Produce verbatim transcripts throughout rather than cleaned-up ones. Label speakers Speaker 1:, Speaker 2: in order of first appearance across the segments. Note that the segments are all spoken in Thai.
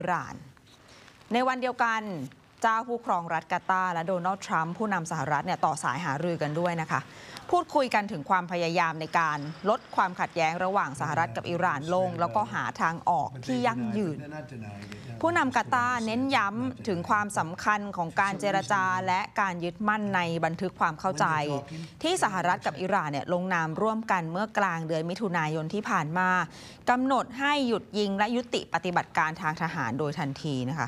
Speaker 1: อิหร่านในวันเดียวกันเจ้าผู้ครองรัฐกาตาร์และโดนัลด์ทรัมป์ผู้นำสหรัฐเนี่ยต่อสายหารือกันด้วยนะคะพูดคุยกันถึงความพยายามในการลดความขัดแย้งระหว่างสหรัฐกับอิหร่านลงแล้วก็หาทางออกที่ยั่งยืนผู้นำกาตาร์เน้นย้ำถึงความสำคัญของการเจรจาและการยึดมั่นในบันทึกความเข้าใจที่สหรัฐกับอิหร่านเนี่ยลงนามร่วมกันเมื่อกลางเดือนมิถุนายนที่ผ่านมากำหนดให้หยุดยิงและยุติปฏิบัติการทางทหารโดยทันทีนะคะ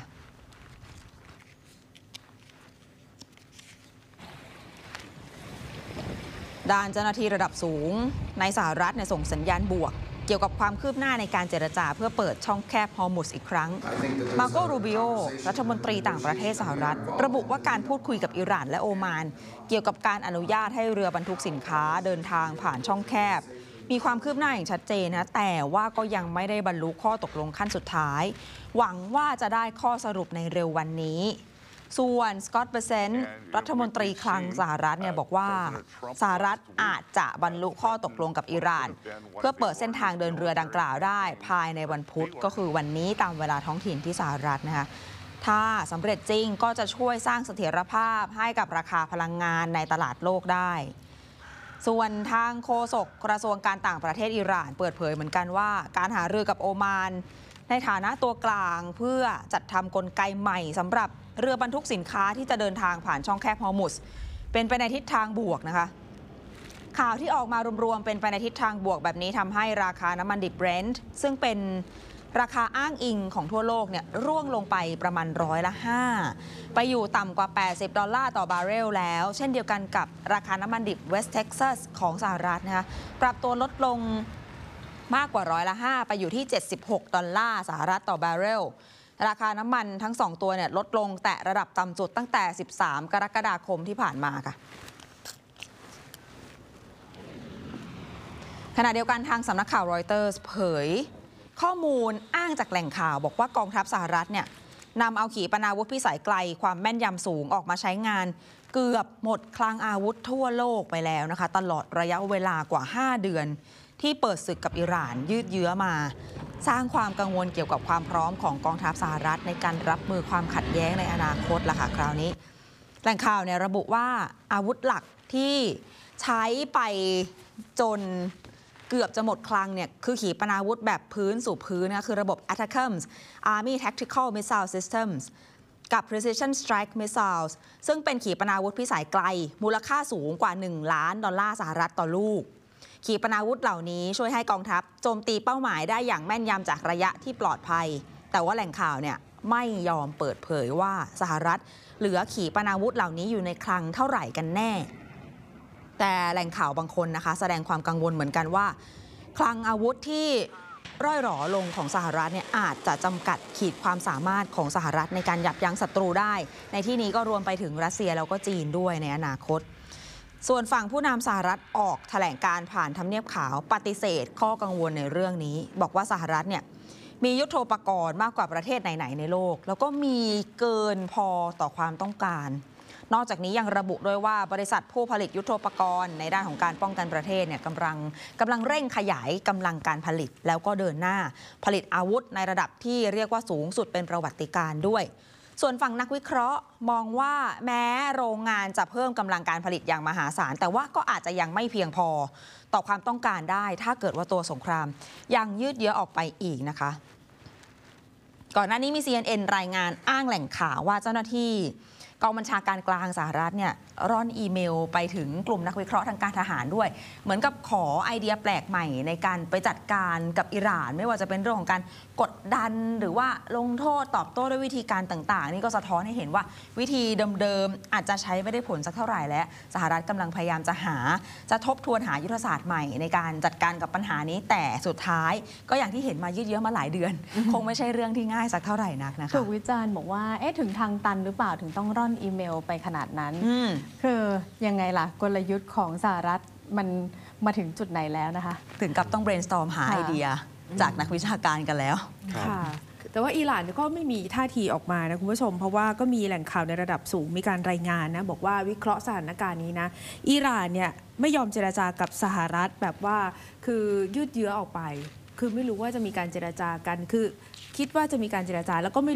Speaker 1: ด้านเจ้าหน้าที่ระดับสูงในสหรัฐเนี่ยส่งสัญญาณบวกเกี่ยวกับความคืบหน้าในการเจรจาเพื่อเปิดช่องแคบฮอร์มุซอีกครั้งมาโก รูบิโอรัฐมนตรีต่างประเทศสหรัฐระบุว่าการพูดคุยกับอิหร่านและโอมานเกี่ยวกับการอนุญาตให้เรือบรรทุกสินค้าเดินทางผ่านช่องแคบมีความคืบหน้าอย่างชัดเจนนะแต่ว่าก็ยังไม่ได้บรรลุข้อตกลงขั้นสุดท้ายหวังว่าจะได้ข้อสรุปในเร็ววันนี้ส่วนสกอตต์ เบเซนต์รัฐมนตรีคลังสหรัฐเนี่ยบอกว่าสหรัฐอาจจะบรรลุข้อตกลงกับอิหร่านเพื่อเปิดเส้นทางเดินเรือดังกล่าวได้ภายในวันพุธก็คือวันนี้ตามเวลาท้องถิ่นที่สหรัฐนะคะถ้าสำเร็จจริงก็จะช่วยสร้างเสถียรภาพให้กับราคาพลังงานในตลาดโลกได้ส่วนทางโฆษกกระทรวงการต่างประเทศอิหร่านเปิดเผยเหมือนกันว่าการหารือกับโอมานในฐานะตัวกลางเพื่อจัดทำกลไกใหม่สำหรับเรือบรรทุกสินค้าที่จะเดินทางผ่านช่องแคบฮอร์มุซเป็นไปในทิศทางบวกนะคะข่าวที่ออกมารวมๆเป็นไปในทิศทางบวกแบบนี้ทำให้ราคาน้ำมันดิบ Brent ซึ่งเป็นราคาอ้างอิงของทั่วโลกเนี่ยร่วงลงไปประมาณร้อยละห้าไปอยู่ต่ำกว่าแปดสิบดอลลาร์ต่อบาร์เรลแล้วเช่นเดียวกันกับราคาน้ำมันดิบเวสต์เท็กซัสของสหรัฐนะคะปรับตัวลดลงมากกว่าร้อยละห้าไปอยู่ที่เจ็ดสิบหกดอลลาร์สหรัฐต่อบาร์เรลราคาน้ำมันทั้งสองตัวเนี่ยลดลงแต่ระดับต่ำสุดตั้งแต่สิบสามกรกฎาคมที่ผ่านมาค่ะขณะเดียวกันทางสำนักข่าวรอยเตอร์สเผยข้อมูลอ้างจากแหล่งข่าวบอกว่ากองทัพสหรัฐเนี่ยนำเอาขีปนาวุธพิสัยไกลความแม่นยำสูงออกมาใช้งานเกือบหมดคลังอาวุธทั่วโลกไปแล้วนะคะตลอดระยะเวลากว่าห้าเดือนที่เปิดศึกกับอิหร่านยืดเยื้อมาสร้างความกังวลเกี่ยวกับความพร้อมของกองทัพสหรัฐในการรับมือความขัดแย้งในอนาคตล่ะค่ะคราวนี้แหล่งข่าวเนี่ยระบุว่าอาวุธหลักที่ใช้ไปจนเกือบจะหมดคลังเนี่ยคือขีปนาวุธแบบพื้นสู่พื้นนะคือระบบ เอ ที เอ ซี เอ็ม เอส Army Tactical Missile Systems กับ Precision Strike Missiles ซึ่งเป็นขีปนาวุธพิสัยไกลมูลค่าสูงกว่าหนึ่งล้านดอลลาร์สหรัฐต่อลูกขีปนาวุธเหล่านี้ช่วยให้กองทัพโจมตีเป้าหมายได้อย่างแม่นยำจากระยะที่ปลอดภัยแต่ว่าแหล่งข่าวเนี่ยไม่ยอมเปิดเผยว่าสหรัฐเหลือขีปนาวุธเหล่านี้อยู่ในคลังเท่าไหร่กันแน่แต่แหล่งข่าวบางคนนะคะแสดงความกังวลเหมือนกันว่าคลังอาวุธที่ร่อยหรอลงของสหรัฐเนี่ยอาจจะจำกัดขีดความสามารถของสหรัฐในการยับยั้งศัตรูได้ในที่นี้ก็รวมไปถึงรัสเซียแล้วก็จีนด้วยในอนาคตส่วนฝั่งผู้นำสหรัฐออกแถลงการผ่านทำเนียบขาวปฏิเสธข้อกังวลในเรื่องนี้บอกว่าสหรัฐเนี่ยมียุทโธปกรณ์มากกว่าประเทศไหนๆในโลกแล้วก็มีเกินพอต่อความต้องการนอกจากนี้ยังระบุด้วยว่าบริษัทผู้ผลิตยุทโธปกรณ์ในด้านของการป้องกันประเทศเนี่ยกำลังกำลังเร่งขยายกำลังการผลิตแล้วก็เดินหน้าผลิตอาวุธในระดับที่เรียกว่าสูงสุดเป็นประวัติการณ์ด้วยส่วนฝั่งนักวิเคราะห์มองว่าแม้โรงงานจะเพิ่มกำลังการผลิตอย่างมหาศาลแต่ว่าก็อาจจะยังไม่เพียงพอต่อความต้องการได้ถ้าเกิดว่าตัวสงครามยังยืดเยื้อออกไปอีกนะคะก่อนหน้านี้มี ซี เอ็น เอ็น รายงานอ้างแหล่งข่าวว่าเจ้าหน้าที่กองบัญชาการกลางสหรัฐเนี่ยร่อนอีเมลไปถึงกลุ่มนักวิเคราะห์ทางการทหารด้วยเหมือนกับขอไอเดียแปลกใหม่ในการไปจัดการกับอิหร่านไม่ว่าจะเป็นเรื่องของการกดดันหรือว่าลงโทษตอบโต้ด้วยวิธีการต่างๆนี่ก็สะท้อนให้เห็นว่าวิธีเดิมๆอาจจะใช้ไม่ได้ผลสักเท่าไหร่แล้วสหรัฐกำลังพยายามจะหาจะทบทวนหายุทธศาสตร์ใหม่ในการจัดการกับปัญหานี้แต่สุดท้ายก็อย่างที่เห็นมายืดเยื้อมาหลายเดือน คงไม่ใช่เรื่องที่ง่ายสักเท่าไหร่นักนะคะ
Speaker 2: ถูกวิจารณ์บอกว่าเอ๊ะถึงทางตันหรือเปล่าถึงต้องร่อนอีเมลไปขนาดนั้นคือยังไงล่ะกลยุทธ์ของสหรัฐมันมาถึงจุดไหนแล้วนะคะ
Speaker 1: ถึงกับต้อง brainstorm หาไอเดียจากนักวิชาการกันแล้ว
Speaker 3: ค่ะแต่ว่าอิหร่านก็ไม่มีท่าทีออกมานะคุณผู้ชมเพราะว่าก็มีแหล่งข่าวในระดับสูงมีการรายงานนะบอกว่าวิเคราะห์สถานการณ์นี้นะอิหร่านเนี่ยไม่ยอมเจรจากับสหรัฐแบบว่าคือยืดเยื้อออกไปคือไม่รู้ว่าจะมีการเจรจากันคือคิดว่าจะมีการเจรจาแล้วก็ไม่